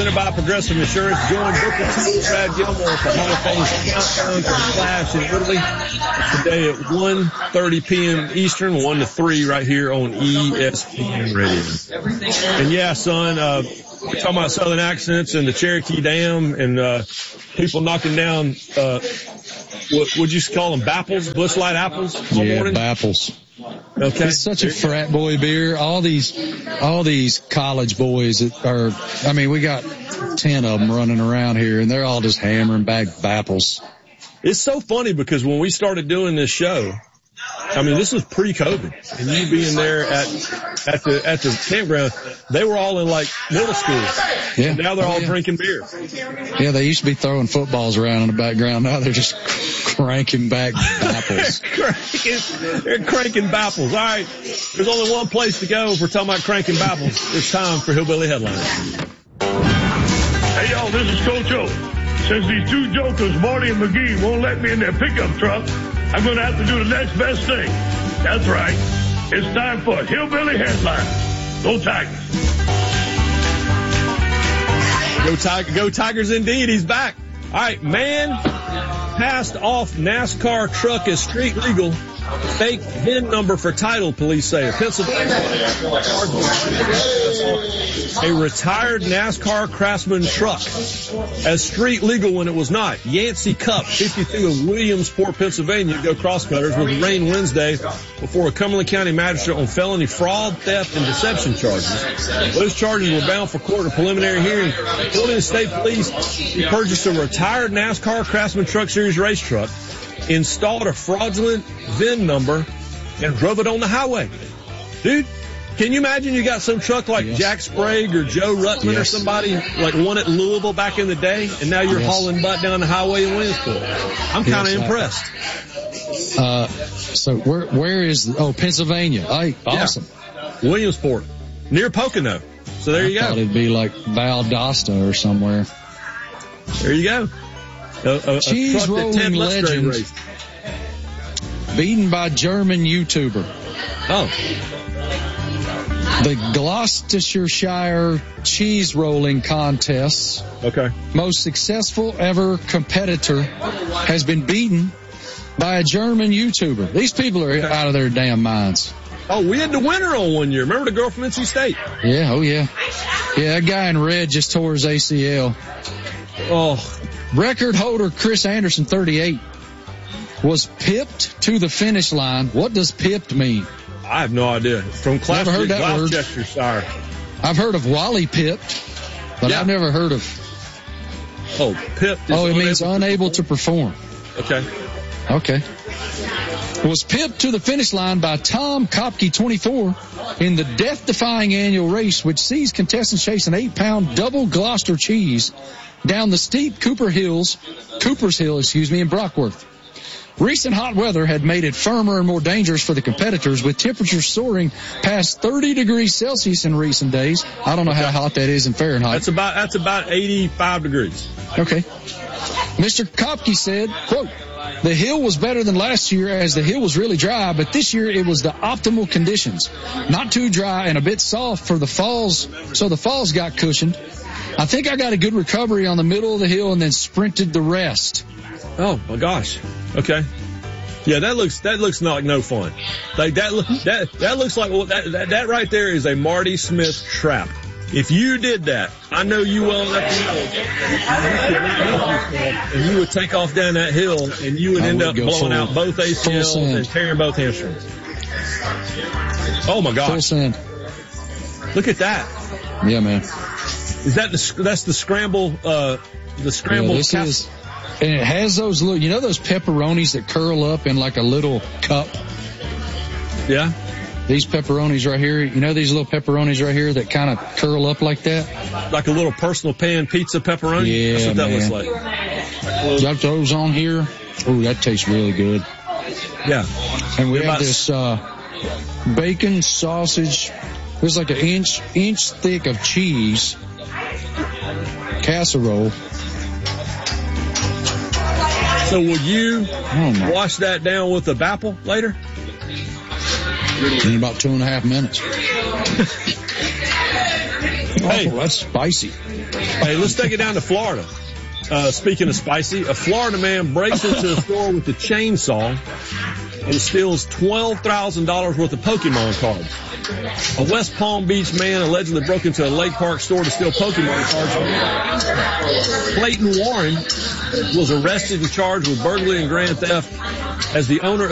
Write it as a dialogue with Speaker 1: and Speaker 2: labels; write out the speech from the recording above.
Speaker 1: presented by Progressive Insurance. Join Booker T and Brad Gilmore for Hall of Fame Countdown to the Flash in Italy today at 1:30 p.m. Eastern, 1 to 3 right here on ESPN Radio. And yeah, son, we're talking about Southern accents and the Cherokee Dam and people knocking down what would you call them, bapples, Busch Light apples?
Speaker 2: Yeah, bapples.
Speaker 1: Okay.
Speaker 2: It's such a frat boy beer. All these college boys we got 10 of them running around here, and they're all just hammering back bapples.
Speaker 1: It's so funny because when we started doing this show, this was pre-COVID, and you being there at the campground, they were all in like middle school.
Speaker 2: Yeah.
Speaker 1: And now they're all drinking beer.
Speaker 2: Yeah, they used to be throwing footballs around in the background. Now they're just cranking back bapples.
Speaker 1: They're cranking bapples. All right, there's only one place to go if we're talking about cranking bapples. It's time for Hillbilly Headlines.
Speaker 3: Hey, y'all, this is Coach O. Since these two jokers, Marty and McGee, won't let me in their pickup truck, I'm going to have to do the next best thing. That's right. It's time for Hillbilly Headlines. Go Tigers.
Speaker 1: Go Tigers indeed. He's back. All right, man passed off NASCAR truck as street legal. Fake VIN number for title, police say. Pennsylvania. A retired NASCAR Craftsman truck as street legal when it was not. Yancey Cup, 52 of Williamsport, Pennsylvania, go cross-cutters with rain Wednesday before a Cumberland County magistrate on felony fraud, theft, and deception charges. Those charges were bound for court at preliminary hearing. According to state police, he purchased a retired NASCAR Craftsman Truck Series race truck, installed a fraudulent VIN number, and drove it on the highway. Dude, can you imagine you got some truck like Jack Sprague or Joe Ruttman or somebody like one at Louisville back in the day, and now you're hauling butt down the highway in Williamsport? I'm kind of impressed.
Speaker 2: So where is, Pennsylvania. Hey, awesome.
Speaker 1: Yeah. Williamsport, near Pocono. So there you go.
Speaker 2: I thought it'd be like Valdosta or somewhere.
Speaker 1: There you go. A
Speaker 2: cheese rolling legend beaten by German YouTuber.
Speaker 1: Oh.
Speaker 2: The Gloucestershire cheese rolling contests.
Speaker 1: Okay.
Speaker 2: Most successful ever competitor has been beaten by a German YouTuber. These people are out of their damn minds.
Speaker 1: Oh, we had the winner on one year. Remember the girl from NC State?
Speaker 2: Yeah, oh yeah. Yeah, that guy in red just tore his ACL.
Speaker 1: Oh.
Speaker 2: Record holder Chris Anderson, 38, was pipped to the finish line. What does pipped mean?
Speaker 1: I have no idea. From classic Gloucestershire.
Speaker 2: I've heard of Wally pipped, but I've never heard of.
Speaker 1: Oh, pipped.
Speaker 2: It means unable to perform. Okay. Was pipped to the finish line by Tom Kopke, 24, in the death-defying annual race, which sees contestants chase an 8-pound double Gloucester cheese down the steep Cooper's Hill, in Brockworth. Recent hot weather had made it firmer and more dangerous for the competitors, with temperatures soaring past 30 degrees Celsius in recent days. I don't know how hot that is in Fahrenheit.
Speaker 1: That's about 85 degrees.
Speaker 2: Okay. Mr. Kopke said, quote, "The hill was better than last year as the hill was really dry, but this year it was the optimal conditions. Not too dry and a bit soft for the falls, so the falls got cushioned. I think I got a good recovery on the middle of the hill and then sprinted the rest."
Speaker 1: Oh my gosh. Okay. Yeah, that looks like no fun. Like that looks like that right there is a Marty Smith trap. If you did that, I know you well enough to know, and you would take off down that hill, and you would end up blowing out both ACLs and tearing both hamstrings. Oh my gosh!
Speaker 2: Full send.
Speaker 1: Look at that.
Speaker 2: Yeah, man.
Speaker 1: Is that that's the scramble?
Speaker 2: Is. And it has those little, those pepperonis that curl up in like a little cup?
Speaker 1: Yeah.
Speaker 2: These pepperonis right here, these little pepperonis right here that kind of curl up like that?
Speaker 1: Like a little personal pan pizza pepperoni?
Speaker 2: Yeah,
Speaker 1: that's what that looks like.
Speaker 2: Got those on here. Oh, that tastes really good.
Speaker 1: Yeah.
Speaker 2: And we have this bacon sausage. There's like an inch thick of cheese casserole.
Speaker 1: So will you wash that down with a Bapple later?
Speaker 2: In about 2.5 minutes.
Speaker 1: Hey,
Speaker 2: that's spicy.
Speaker 1: Hey, let's take it down to Florida. Speaking of spicy, a Florida man breaks into a store with a chainsaw and steals $12,000 worth of Pokemon cards. A West Palm Beach man allegedly broke into a Lake Park store to steal Pokemon cards. Clayton Warren was arrested and charged with burglary and grand theft as the owner